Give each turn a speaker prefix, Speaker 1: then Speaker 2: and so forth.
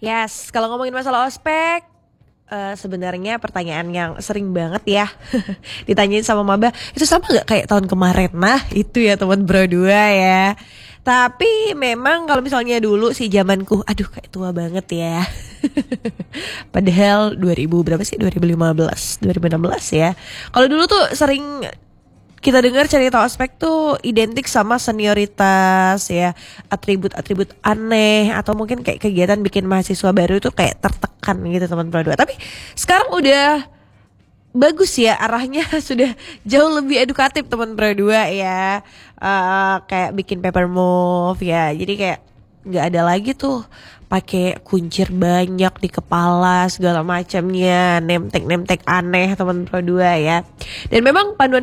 Speaker 1: Yes, kalau ngomongin masalah ospek, sebenarnya pertanyaan yang sering banget ya ditanyain sama maba, itu sama nggak kayak tahun kemarin? Nah, itu ya teman bro dua ya. Tapi memang kalau misalnya dulu sih zamanku, aduh kayak tua banget ya. Padahal 2000 berapa sih? 2015, 2016 ya. Kalau dulu tuh sering kita dengar cerita ospek tuh identik sama senioritas ya, atribut-atribut aneh atau mungkin kayak kegiatan bikin mahasiswa baru itu kayak tertekan gitu teman dua. Tapi sekarang udah bagus ya arahnya sudah jauh lebih edukatif teman dua ya. Kayak bikin paper move ya. Jadi kayak nggak ada lagi tuh pakai kuncir banyak di kepala segala macamnya, nemtek-nemtek aneh teman dua ya. Dan memang panduan